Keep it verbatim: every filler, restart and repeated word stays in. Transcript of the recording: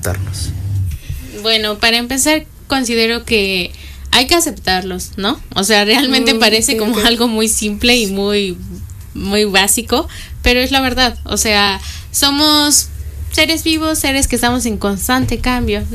adaptarnos? Bueno, para empezar, considero que hay que aceptarlos, ¿no? O sea, realmente mm, parece sí, como okay. algo muy simple y muy, muy básico, pero es la verdad. O sea, somos seres vivos, seres que estamos en constante cambio, ¿no?